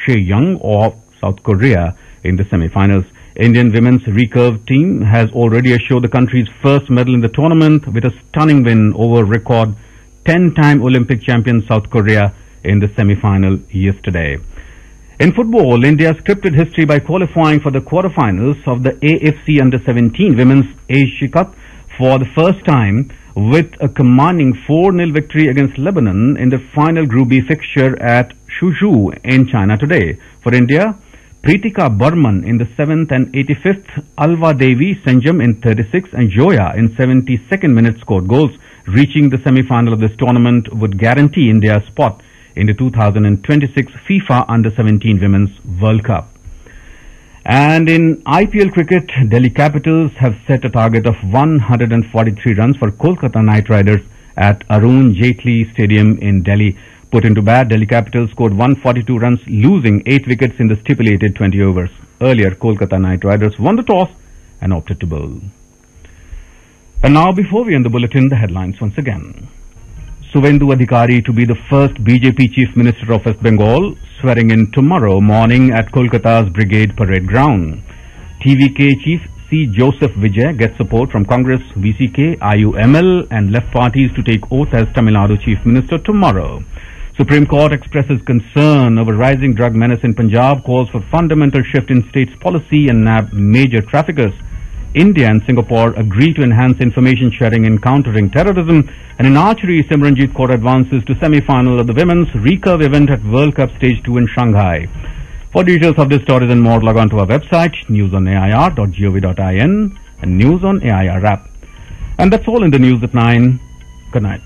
Chae-young of South Korea in the semi-finals. Indian women's recurve team has already assured the country's first medal in the tournament with a stunning win over record 10-time Olympic champion South Korea in the semi-final yesterday. In football, India scripted history by qualifying for the quarterfinals of the AFC Under-17 Women's Asia Cup for the first time with a commanding 4-0 victory against Lebanon in the final Group B fixture at Suzhou in China today. For India, Preetika Burman in the 7th and 85th, Alva Devi, Sanjam in 36th and Joya in 72nd minute scored goals. Reaching the semi-final of this tournament would guarantee India's spot in the 2026 FIFA Under-17 Women's World Cup. And in IPL cricket, Delhi Capitals have set a target of 143 runs for Kolkata Knight Riders at Arun Jaitley Stadium in Delhi. Put into bat, Delhi Capitals scored 142 runs, losing 8 wickets in the stipulated 20 overs. Earlier, Kolkata Knight Riders won the toss and opted to bowl. And now, before we end the bulletin, the headlines once again. Suvendu Adhikari to be the first BJP Chief Minister of West Bengal, swearing in tomorrow morning at Kolkata's Brigade Parade Ground. TVK Chief C. Joseph Vijay gets support from Congress, VCK, IUML and left parties to take oath as Tamil Nadu Chief Minister tomorrow. Supreme Court expresses concern over rising drug menace in Punjab, calls for fundamental shift in state's policy and nab major traffickers. India and Singapore agree to enhance information sharing in countering terrorism. And in archery, Simranjit Kaur advances to semi-final of the women's recurve event at World Cup Stage 2 in Shanghai. For details of this stories and more, log on to our website, newsonair.gov.in and News on AIR app. And that's all in the news at 9. Good night.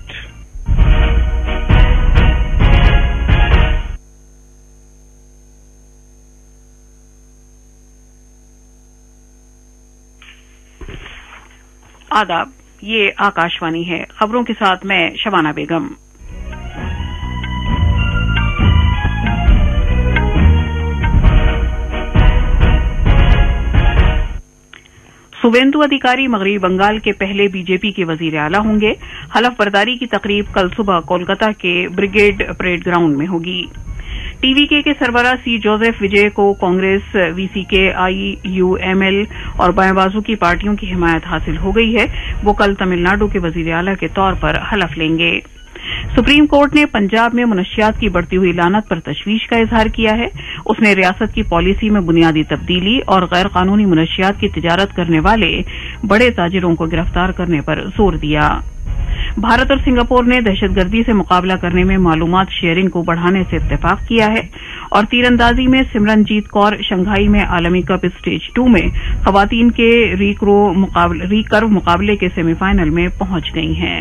आदाब, ये आकाशवाणी है। खबरों के साथ मैं शबाना बेगम। सुवेंदु अधिकारी मगरबी बंगाल के पहले बीजेपी के वजीर आला होंगे। हलफ बर्दारी की तकरीब कल सुबह कोलकाता के ब्रिगेड परेड ग्राउंड में होगी। टीवीके के सरबराह सी जोसेफ विजय को कांग्रेस, वीसीके, आईयूएमएल और बाएं बाजू की पार्टियों की हिमायत हासिल हो गई है। वो कल तमिलनाडु के वजीर आला के तौर पर हलफ लेंगे। सुप्रीम कोर्ट ने पंजाब में मुनशियात की बढ़ती हुई लानत पर तशवीश का इजहार किया है। उसने रियासत की पॉलिसी में बुनियादी तब्दीली और गैर कानूनी मुनशियात की तिजारत करने वाले बड़े ताजिरों को गिरफ्तार करने पर जोर दिया। भारत और सिंगापुर ने दहशतगर्दी से मुकाबला करने में मालूमात शेयरिंग को बढ़ाने से इत्तेफाक किया है। और तीरंदाजी में सिमरनजीत कौर शंघाई में आलमी कप स्टेज 2 में खवातीन के रिकर्व मुकाबले के सेमीफाइनल में पहुंच गई हैं।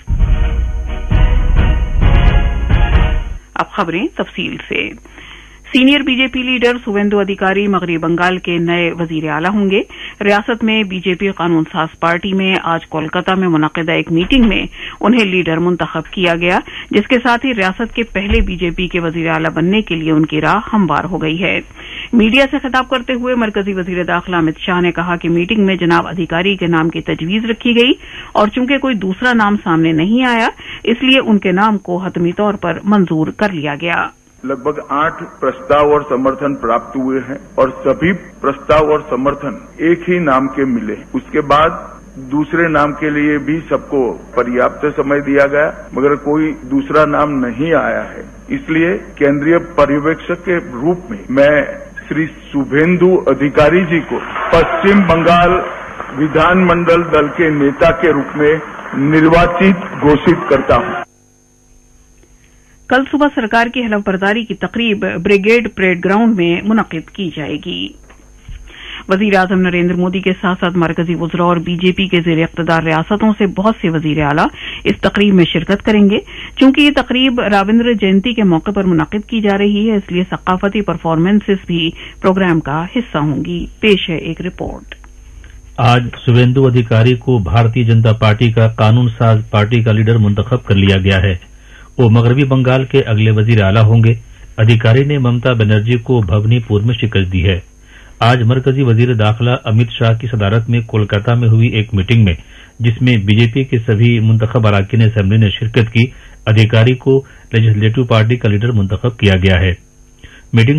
अब खबरें तफसील से। सीनियर बीजेपी लीडर सुवेंदु अधिकारी मगरबी बंगाल के नए वजीर आला होंगे। रियासत में बीजेपी कानून साज पार्टी में आज कोलकाता में मुनक़िदा एक मीटिंग में उन्हें लीडर मुंतखब किया गया, जिसके साथ ही रियासत के पहले बीजेपी के वजीर आला बनने के लिए उनकी राह हमवार हो गई है। मीडिया से खिताब करते हुए मरकजी वजीर दाखिला अमित शाह ने कहा कि मीटिंग में जनाब अधिकारी के नाम की तजवीज रखी गई और चूंकि कोई दूसरा नाम सामने नहीं आया, इसलिए उनके नाम को हतमी तौर पर मंजूर कर लिया गया। लगभग 8 प्रस्ताव और समर्थन प्राप्त हुए हैं और सभी प्रस्ताव और समर्थन एक ही नाम के मिले। उसके बाद दूसरे नाम के लिए भी सबको पर्याप्त समय दिया गया, मगर कोई दूसरा नाम नहीं आया है। इसलिए केंद्रीय पर्यवेक्षक के रूप में मैं श्री शुभेंदु अधिकारी जी को पश्चिम बंगाल विधानमंडल दल के नेता के रूप में निर्वाचित घोषित करता हूं। कल सुबह सरकार की हलफ बर्दारी की तकरीब ब्रिगेड परेड ग्राउंड में मुनक़िद की जाएगी। वजीर आजम नरेंद्र मोदी के साथ साथ मरकजी वज़रा और बीजेपी के ज़ेर इक़्तिदार रियासतों से बहुत से वजीर आला इस तकरीब में शिरकत करेंगे। चूंकि ये तकरीब रविंद्र जयंती के मौके पर मुनक़िद की जा रही है, इसलिए सक़ाफ़ती परफॉर्मेंसेस भी प्रोग्राम का हिस्सा होंगी। पेश है एक रिपोर्ट। आज सुवेंदु अधिकारी को भारतीय जनता पार्टी का कानून साज पार्टी का लीडर मुंतखब कर लिया गया है। वो मगरबी बंगाल के अगले वजीर आला होंगे। अधिकारी ने ममता बनर्जी को भवनीपुर में शिकस्त दी है। आज मरकजी वजीर दाखिला अमित शाह की सदारत में कोलकाता में हुई एक मीटिंग में, जिसमें बीजेपी के सभी मुंतखब अराकीन असेंबली ने शिरकत की, अधिकारी को लेजिस्लेटिव पार्टी का लीडर मुंतखब किया गया है। मीटिंग